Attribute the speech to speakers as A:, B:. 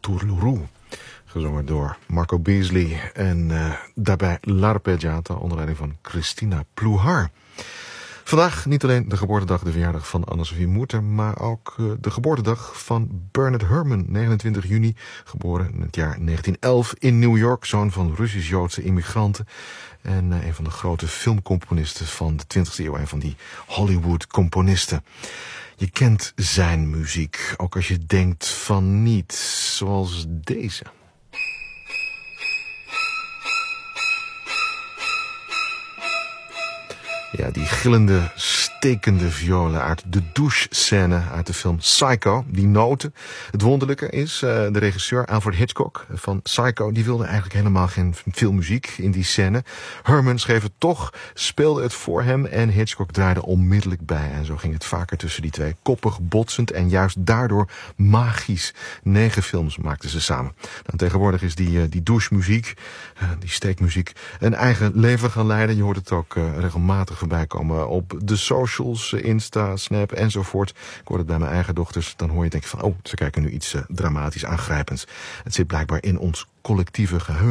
A: Turtururu. Gezongen door Marco Beasley en daarbij L'Arpeggiata onder leiding van Christina Pluhar. Vandaag niet alleen de geboortedag, de verjaardag van Anne-Sophie Mutter, maar ook de geboortedag van Bernard Herrmann, 29 juni, geboren in het jaar 1911 in New York, zoon van Russisch-Joodse immigranten en een van de grote filmcomponisten van de 20e eeuw, een van die Hollywood-componisten. Je kent zijn muziek, ook als je denkt van niet, zoals deze. Ja, die gillende, stekende violen uit de douche-scène uit de film Psycho. Die noten. Het wonderlijke is, de regisseur Alfred Hitchcock van Psycho, die wilde eigenlijk helemaal geen filmmuziek in die scène. Herrmann schreef het toch, speelde het voor hem en Hitchcock draaide onmiddellijk bij. En zo ging het vaker tussen die twee, koppig, botsend en juist daardoor magisch. 9 films maakten ze samen. Nou, tegenwoordig is die douche-muziek, die steekmuziek, een eigen leven gaan leiden. Je hoort het ook regelmatig voorbij komen op de socials, Insta, Snap enzovoort. Ik hoor het bij mijn eigen dochters. Dan hoor je denk je van, oh, ze kijken nu iets dramatisch aangrijpends. Het zit blijkbaar in ons collectieve geheugen.